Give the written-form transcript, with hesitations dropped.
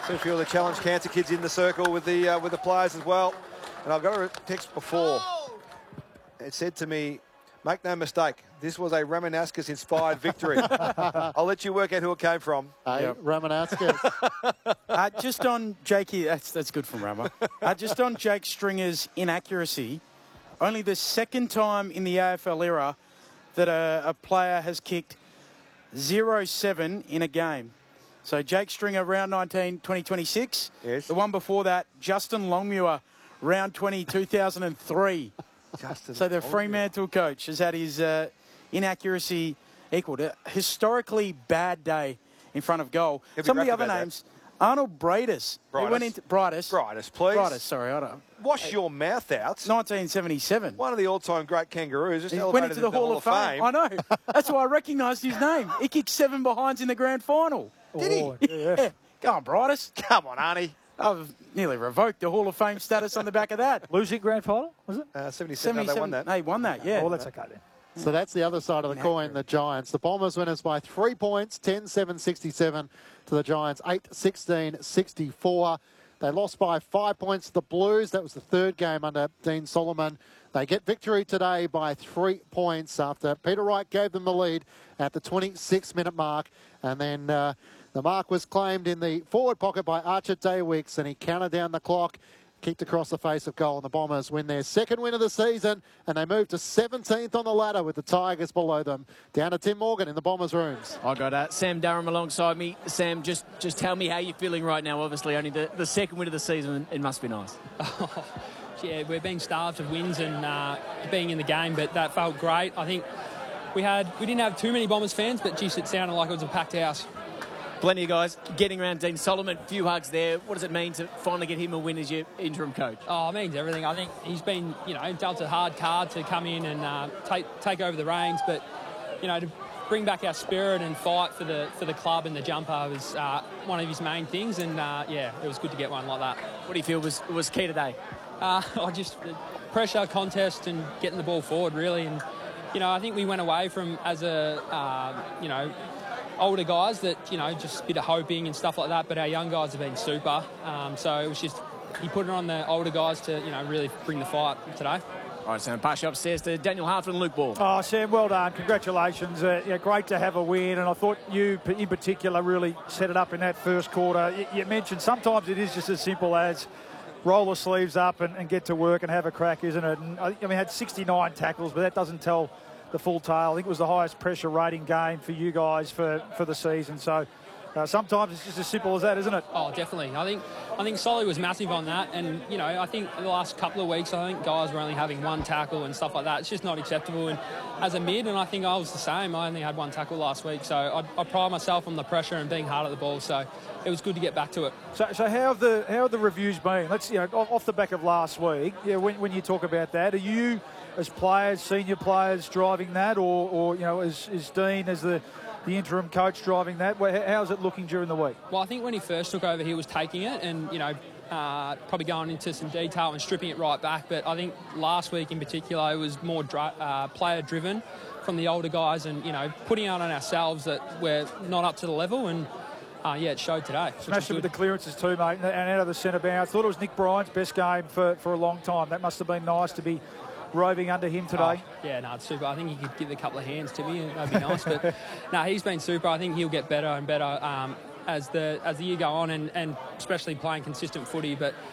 See a few of the Challenge Cancer kids in the circle with the players as well. And I've got a text before. It said to me, make no mistake, this was a Ramanaskas-inspired victory. I'll let you work out who it came from. Ramanaskas. Just on Jakey, that's good from Rama. Just on Jake Stringer's inaccuracy, only the second time in the AFL era that a player has kicked 0-7 in a game. So Jake Stringer, round 19, 2026. Yes. The one before that, Justin Longmuir, round 20, 2003. So the Fremantle coach has had his inaccuracy equalled. A historically bad day in front of goal. Some of the other names, Arnold Brightus. He went into Brightus, please. Brightus, sorry. I don't. Wash your mouth out. 1977. One of the all-time great kangaroos. Just he went into the Hall of Fame. I know. That's why I recognised his name. He kicked 7 behinds in the grand final. Did he? Yeah. Go on, Brightus. Come on, Arnie. I've nearly revoked the Hall of Fame status on the back of that. Losing grand final, was it? 77. No, they won that. They won that, yeah. Oh, that's okay then. So that's the other side of the coin, the Giants. The Bombers winners by 3 points, 10-7-67 to the Giants, 8-16-64. They lost by 5 points to the Blues. That was the third game under Dean Solomon. They get victory today by 3 points after Peter Wright gave them the lead at the 26-minute mark. And then the mark was claimed in the forward pocket by Archer Daywicks, and he counted down the clock, kicked across the face of goal, and the Bombers win their second win of the season, and they move to 17th on the ladder with the Tigers below them. Down to Tim Morgan in the Bombers' rooms. I got Sam Durham alongside me. Sam, just tell me how you're feeling right now. Obviously, only the second win of the season. It must be nice. Yeah, we're being starved of wins and being in the game, but that felt great. I think we didn't have too many Bombers fans, but geez, it sounded like it was a packed house. Plenty of guys getting around Dean Solomon. Few hugs there. What does it mean to finally get him a win as your interim coach? Oh, it means everything. I think he's been, dealt a hard card to come in and take over the reins, but, to bring back our spirit and fight for the club and the jumper was one of his main things, and it was good to get one like that. What do you feel was key today? Just pressure, contest, and getting the ball forward, really. And, I think we went away from, as older guys that, just a bit of hoping and stuff like that, but our young guys have been super. So it was just, he put it on the older guys to, really bring the fight today. All right, Sam, pass you upstairs to Daniel Hartford and Luke Ball. Oh, Sam, well done. Congratulations. Great to have a win, and I thought you, in particular, really set it up in that first quarter. You mentioned sometimes it is just as simple as roll the sleeves up and get to work and have a crack, isn't it? And, had 69 tackles, but that doesn't tell the full tale. I think it was the highest pressure rating game for you guys for the season. So sometimes it's just as simple as that, isn't it? Oh, definitely. I think Solly was massive on that. And, I think the last couple of weeks, I think guys were only having one tackle and stuff like that. It's just not acceptable. And as a mid, and I think I was the same, I only had one tackle last week. So I pride myself on the pressure and being hard at the ball. So it was good to get back to it. So how have the reviews been? Let's, off the back of last week, when you talk about that, are you, as players, senior players, driving that, or is Dean as the interim coach driving that? How's it looking during the week? Well, I think when he first took over, he was taking it and probably going into some detail and stripping it right back. But I think last week in particular, it was more player driven from the older guys, and putting out on ourselves that we're not up to the level. And it showed today. Smashed it with the clearances too, mate, and out of the centre bounce. Thought it was Nick Bryan's best game for a long time. That must have been nice to be roving under him today. It's super. I think he could give a couple of hands to me, and that'd be nice. But he's been super. I think he'll get better and better as the year go on, and especially playing consistent footy. But